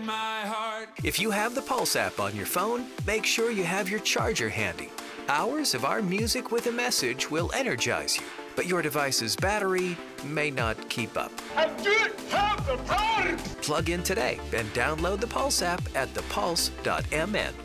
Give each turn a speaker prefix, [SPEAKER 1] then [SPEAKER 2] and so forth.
[SPEAKER 1] my heart.
[SPEAKER 2] If you have the Pulse app on your phone, make sure you have your charger handy. Hours of our music with a message will energize you, but your device's battery may not keep up.
[SPEAKER 3] I didn't have the power!
[SPEAKER 2] Plug in today and download the Pulse app at thepulse.mn.